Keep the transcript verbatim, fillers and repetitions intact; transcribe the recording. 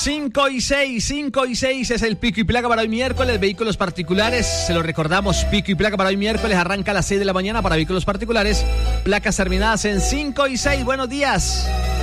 cinco y seis, cinco y seis es el pico y placa para hoy miércoles. Vehículos particulares, se lo recordamos, pico y placa para hoy miércoles arranca a las seis de la mañana para vehículos particulares. Placas terminadas en cinco y seis. Buenos días.